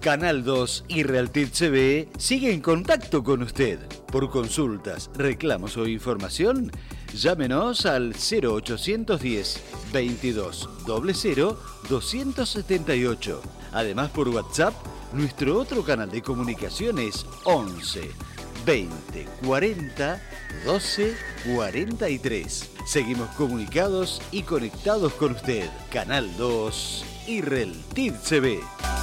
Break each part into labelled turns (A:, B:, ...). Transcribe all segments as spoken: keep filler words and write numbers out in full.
A: Canal dos y Realtit T V sigue en contacto con usted. Por consultas, reclamos o información, llámenos al cero ochocientos diez, veintidós, cero cero, doscientos setenta y ocho. Además, por WhatsApp, nuestro otro canal de comunicación es once, veinte, cuarenta, doce, cuarenta y tres. Seguimos comunicados y conectados con usted. Canal dos y Realtit T V.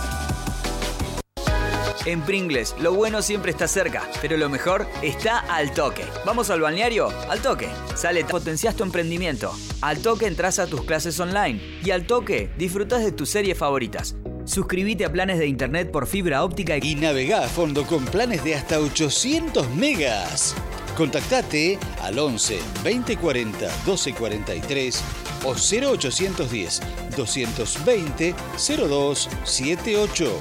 B: En Pringles, lo bueno siempre está cerca, pero lo mejor está al toque. ¿Vamos al balneario? Al toque. Sale, potenciás tu emprendimiento. Al toque entras a tus clases online. Y al toque disfrutás de tus series favoritas. Suscríbete a planes de internet por fibra óptica
A: y navegá a fondo con planes de hasta ochocientos megas. Contactate al once, veinte, cuarenta, doce, cuarenta y tres o cero ochocientos diez, doscientos veinte, cero dos setenta y ocho.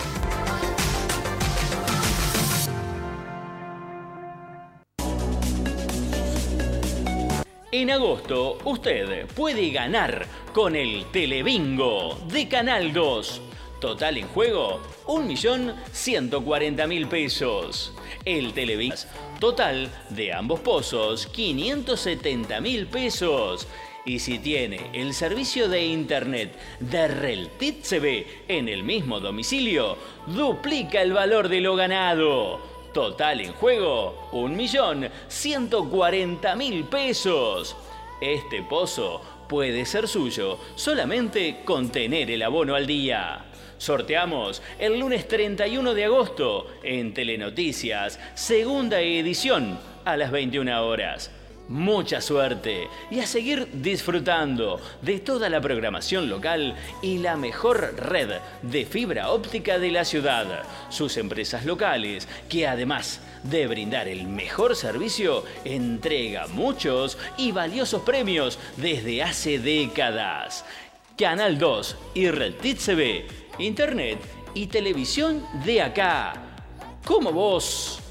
C: En agosto, usted puede ganar con el Telebingo de Canal dos. Total en juego, un millón ciento cuarenta mil pesos. El Telebingo total de ambos pozos, quinientos setenta mil pesos. Y si tiene el servicio de internet de Realtit T V en el mismo domicilio, duplica el valor de lo ganado. Total en juego, un millón ciento cuarenta mil pesos. Este pozo puede ser suyo solamente con tener el abono al día. Sorteamos el lunes treinta y uno de agosto en Telenoticias, segunda edición a las veintiuna horas. Mucha suerte y a seguir disfrutando de toda la programación local y la mejor red de fibra óptica de la ciudad. Sus empresas locales, que además de brindar el mejor servicio, entrega muchos y valiosos premios desde hace décadas. Canal dos y Realtit T V, internet y televisión de acá. Como vos.